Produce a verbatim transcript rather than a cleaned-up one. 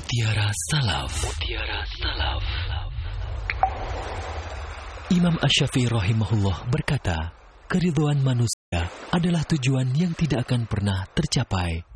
Mutiara Salaf. Mutiara Salaf. Imam Asy-Syafi'i rahimahullah berkata, keridhaan manusia adalah tujuan yang tidak akan pernah tercapai